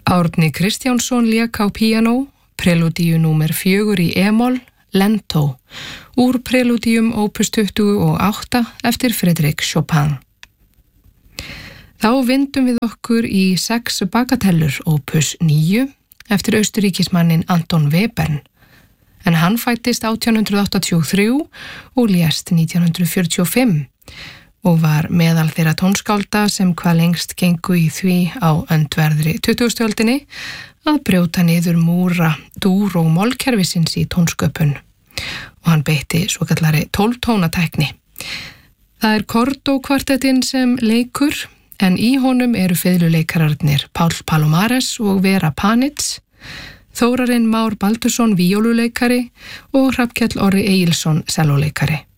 Árni Kristjánsson lék á píanó, prelúdíu númer 4 í e-moll, Lento, úr prelúdíum opus 28 eftir Frédéric Chopin. Þá vindum við okkur í 6 bagatellur opus 9 eftir austurríkismannin Anton Webern, en hann fæddist 1883 og lést 1945 og var meðal þeirra tónskálda sem hvað lengst gengu í því á öndverðri 20. öldinni að brjóta niður múra, dúr og mollkerfisins í tónsköpun og hann beitti svokallari 12 tónatækni. Það er Kordó-kvartettinn sem leikur, en í honum eru fiðluleikararnir Páll Palomares og Vera Panitz, Þórarinn Már Baldursson víóluleikari og Hrafnkell Orri Egilsson sellóleikari.